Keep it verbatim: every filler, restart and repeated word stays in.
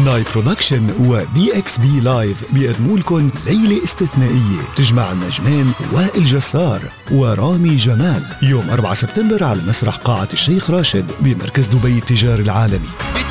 ناي برودكشن ودي اكس بي لايف بيقدموا لكم ليلة استثنائية تجمع النجمين وائل جسار ورامي جمال يوم أربعة سبتمبر على مسرح قاعة الشيخ راشد بمركز دبي التجاري العالمي.